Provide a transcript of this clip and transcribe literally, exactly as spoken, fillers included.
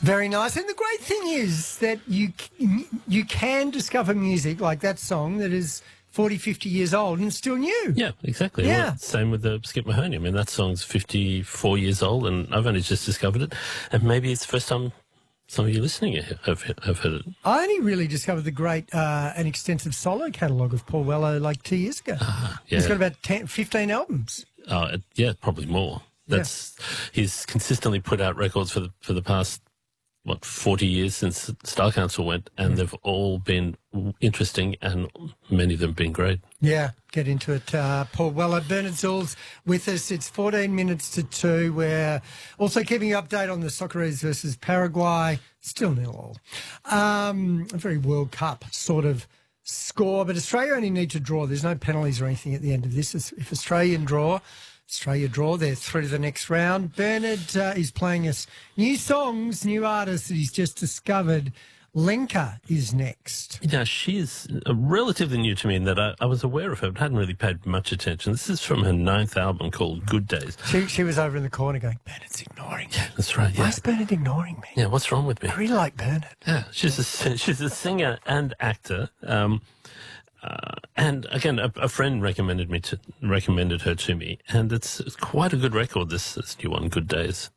Very nice. And the great thing is that you c- you can discover music like that song that is forty, fifty years old and still new. Yeah, exactly. Yeah. Well, same with the Skip Mahoney. I mean, that song's fifty-four years old, and I've only just discovered it. And maybe it's the first time some of you listening have, have heard it. I only really discovered the great uh, and extensive solo catalogue of Paul Weller like two years ago. Uh, yeah. He's got about ten, fifteen albums. Uh, yeah, probably more. That's yeah. He's consistently put out records for the for the past what forty years since Style Council went, and mm. they've all been interesting, and many of them been great. Yeah, get into it. Uh, Paul Weller, Bernard Zul's with us. It's fourteen minutes to two. We're also keeping you update on the Socceroos versus Paraguay. Still nil all. Um, a very World Cup sort of score, but Australia only need to draw. There's no penalties or anything at the end of this. If Australia draw, Australia draw, they're through to the next round. Bernard uh, is playing us new songs, new artists that he's just discovered. Lenka is next. Yeah, she is relatively new to me in that I, I was aware of her, but hadn't really paid much attention. This is from her ninth album called Good Days. She, she was over in the corner going, Bernard's ignoring me. Yeah, that's right. Yeah. Why is Bernard ignoring me? Yeah, what's wrong with me? I really like Bernard. Yeah, she's a, she's a singer and actor. Um, Uh, and again, a, a friend recommended me to recommended her to me, and it's, it's quite a good record. This, this new one, Good Days.